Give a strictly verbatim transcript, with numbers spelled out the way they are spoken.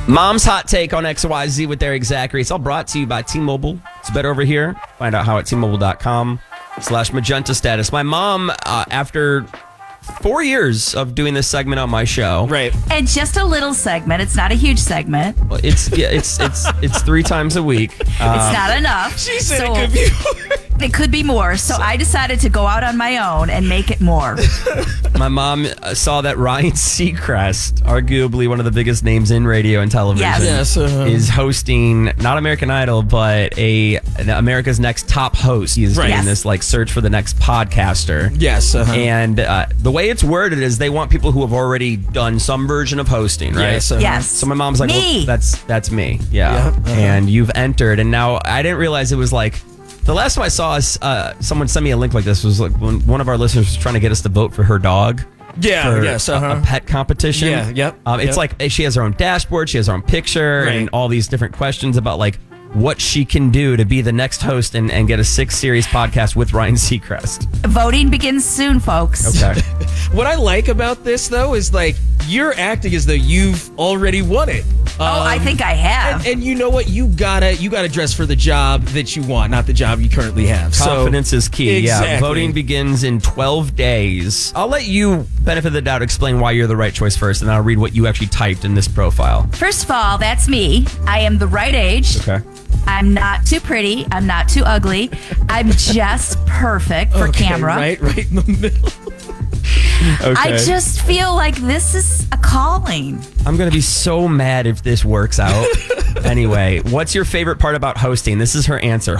Mom's Hot Take on X Y Z with Eric Zachary. It's all brought to you by T-Mobile. It's better over here. Find out how at T-Mobile.com slash magenta status. My mom, uh, after four years of doing this segment on my show. Right. And just a little segment. It's not a huge segment. Well, it's yeah, it's it's it's three times a week. It's Uh, not enough. She said So- it could be. It could be more. So I decided to go out on my own and make it more. my mom uh, saw that Ryan Seacrest, arguably one of the biggest names in radio and television, Yes. Yes, uh-huh. is hosting not American Idol, but a America's Next Top Host. He's Right. doing Yes. this like search for the next podcaster. Yes. Uh-huh. And uh, the way it's worded is they want people who have already done some version of hosting, right? Yes. Uh-huh. Yes. So my mom's like, Me. well, that's that's me. Yeah. Yeah, uh-huh. And you've entered. And now I didn't realize it was like, the last time I saw us, uh, someone sent me a link like this was like when one of our listeners was trying to get us to vote for her dog. Yeah, For yes, a- uh-huh. a, pet competition. Yeah, yep, Um, it's yep. like she has her own dashboard, she has her own picture, Right. and all these different questions about like what she can do to be the next host and, and get a six series podcast with Ryan Seacrest. Voting begins soon, folks. Okay. What I like about this, though, is like you're acting as though you've already won it. Oh, I Um, think I have. And, and you know what? You gotta you gotta dress for the job that you want, not the job you currently have. Confidence so, is key. Yeah. Exactly. Voting begins in twelve days. I'll let you, benefit of the doubt, explain why you're the right choice first, and then I'll read what you actually typed in this profile. First of all, that's me. I am the right age. Okay. I'm not too pretty. I'm not too ugly. I'm just perfect for Okay, camera. Right, right in the middle. Okay. I just feel like this is a calling. I'm going to be so mad if this works out. Anyway, what's your favorite part about hosting? This is her answer.